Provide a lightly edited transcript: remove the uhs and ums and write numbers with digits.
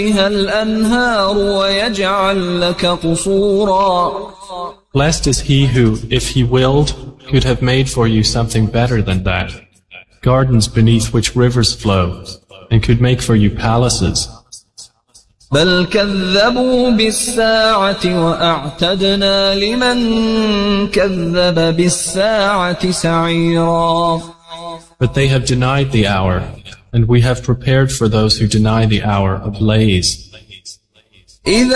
الأنهار ويجعل لك قصورا. Blessed is he who, if he willed, could have made for you something better than that, gardens beneath which rivers flow, and could make for you palaces. بل كذبوا بالساعة وأعتدنا لمن كذب بالساعة سعيرا. But they have denied the hour, and we have prepared for those who deny the hour a blaze.